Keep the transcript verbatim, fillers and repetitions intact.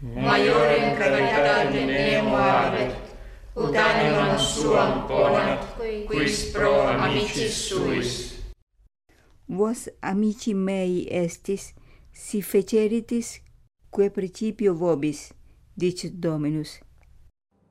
Maiorem caritatem nemo habet, ut animam suam ponat, quis pro amicis suis. Vos, amici mei estis, si feceritis, que principio vobis, dicit Dominus.